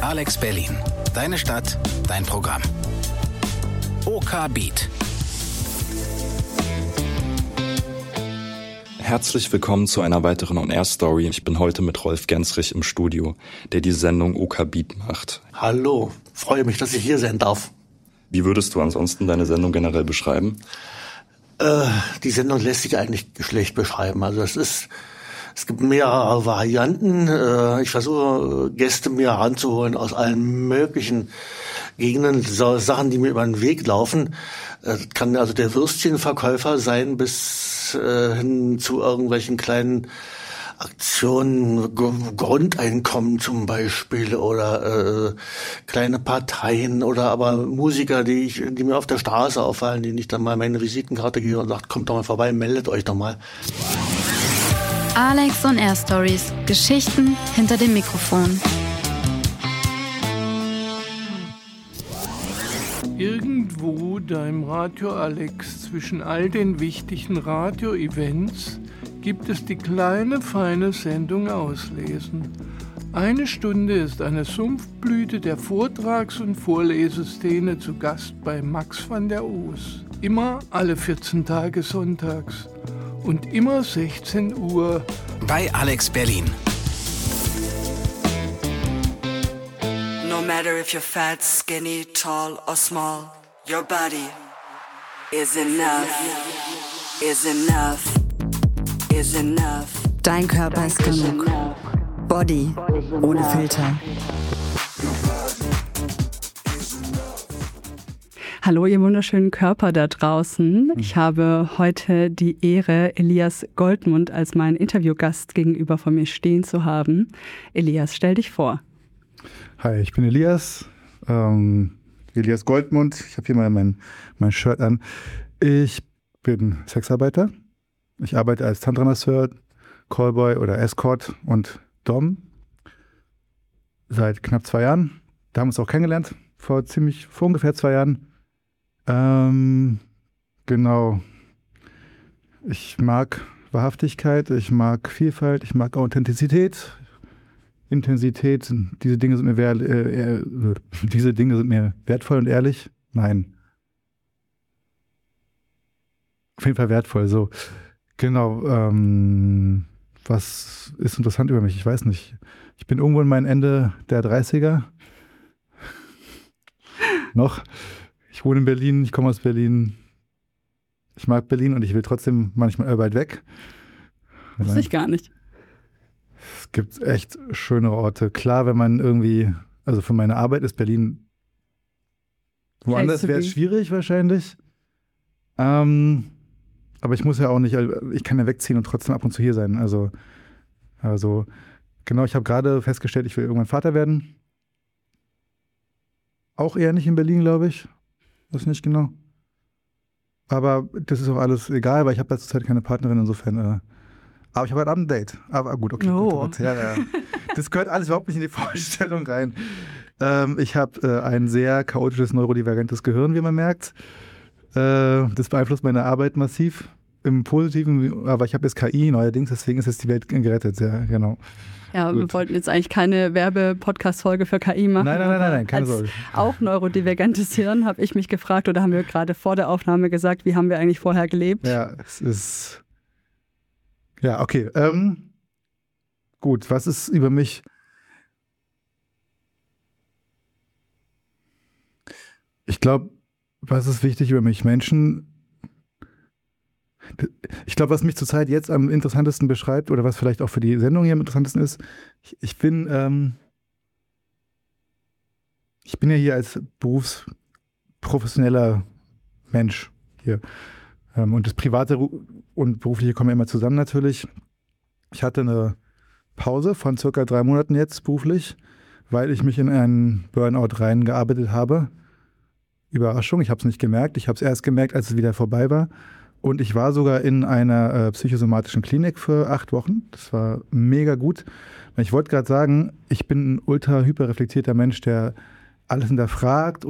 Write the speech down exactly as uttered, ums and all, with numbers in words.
Alex Berlin. Deine Stadt, dein Programm. OK Beat. Herzlich willkommen zu einer weiteren On-Air-Story. Ich bin heute mit Rolf Gensrich im Studio, der die Sendung OK Beat macht. Hallo, freue mich, dass ich hier sein darf. Wie würdest du ansonsten deine Sendung generell beschreiben? Äh, die Sendung lässt sich eigentlich schlecht beschreiben. Also es ist, es gibt mehrere Varianten. Äh, ich versuche Gäste mir heranzuholen aus allen möglichen Gegenden, so Sachen, die mir über den Weg laufen. Äh, kann also der Würstchenverkäufer sein bis äh, hin zu irgendwelchen kleinen Aktionen, G- Grundeinkommen zum Beispiel oder äh, kleine Parteien oder aber Musiker, die ich, die mir auf der Straße auffallen, denen ich dann mal meine Visitenkarte gebe und sage, kommt doch mal vorbei, meldet euch doch mal. Alex on Air Stories. Geschichten hinter dem Mikrofon. Irgendwo da im Radio Alex zwischen all den wichtigen Radio-Events gibt es die kleine, feine Sendung Auslesen. Eine Stunde ist eine Sumpfblüte der Vortrags- und Vorleseszene zu Gast bei Max van der Oos. Immer alle vierzehn Tage sonntags und immer sechzehn Uhr bei Alex Berlin. No matter if you're fat, skinny, tall or small, your body is enough, is enough, is enough. Dein Körper ist genug. Body ohne Filter. Hallo, ihr wunderschönen Körper da draußen. Ich habe heute die Ehre, Elias Goldmund als meinen Interviewgast gegenüber von mir stehen zu haben. Elias, stell dich vor. Hi, ich bin Elias, ähm, Elias Goldmund. Ich habe hier mal mein, mein Shirt an. Ich bin Sexarbeiter. Ich arbeite als Tantra-Masseur, Callboy oder Escort und Dom seit knapp zwei Jahren. Da haben wir uns auch kennengelernt, vor ziemlich, vor ungefähr zwei Jahren. Ähm, genau. Ich mag Wahrhaftigkeit, ich mag Vielfalt, ich mag Authentizität. Intensität, diese Dinge sind mir wert, äh, äh, diese Dinge sind mir wertvoll und ehrlich. Nein. Auf jeden Fall wertvoll, so. Genau, ähm, was ist interessant über mich? Ich weiß nicht. Ich bin irgendwo in meinem Ende der dreißiger. Noch. Ich wohne in Berlin, ich komme aus Berlin. Ich mag Berlin und ich will trotzdem manchmal weit weg. Wusste ich gar nicht. Es gibt echt schöne Orte. Klar, wenn man irgendwie, also für meine Arbeit ist Berlin, woanders wäre es schwierig wahrscheinlich. Ähm, aber ich muss ja auch nicht, ich kann ja wegziehen und trotzdem ab und zu hier sein. Also, also genau, ich habe gerade festgestellt, ich will irgendwann Vater werden. Auch eher nicht in Berlin, glaube ich. Das nicht genau. Aber das ist auch alles egal, weil ich habe ja zurzeit keine Partnerin, insofern. Äh, Aber ich habe heute Abend ein Date. Aber gut, okay. Oh. Gut, gut, ja, ja. Das gehört alles überhaupt nicht in die Vorstellung rein. Ähm, ich habe äh, ein sehr chaotisches, neurodivergentes Gehirn, wie man merkt. Äh, das beeinflusst meine Arbeit massiv. Im Positiven, aber ich habe jetzt K I neuerdings, deswegen ist jetzt die Welt gerettet. Ja, genau. Ja, Gut. Wir wollten jetzt eigentlich keine Werbe-Podcast-Folge für K I machen. Nein, nein, nein, nein, nein keine Sorge. Auch neurodivergentes Hirn habe ich mich gefragt, oder haben wir gerade vor der Aufnahme gesagt, wie haben wir eigentlich vorher gelebt? Ja, es ist... Ja, okay. Ähm, gut, was ist über mich? Ich glaube, was ist wichtig über mich? Menschen. Ich glaube, was mich zurzeit jetzt am interessantesten beschreibt oder was vielleicht auch für die Sendung hier am interessantesten ist, ich, ich bin, ähm, ich bin ja hier als berufsprofessioneller Mensch hier. Und das Private und Berufliche kommen ja immer zusammen natürlich. Ich hatte eine Pause von circa drei Monaten jetzt beruflich, weil ich mich in einen Burnout reingearbeitet habe. Überraschung, ich habe es nicht gemerkt. Ich habe es erst gemerkt, als es wieder vorbei war. Und ich war sogar in einer äh, psychosomatischen Klinik für acht Wochen. Das war mega gut. Ich wollte gerade sagen, ich bin ein ultra hyperreflektierter Mensch, der alles hinterfragt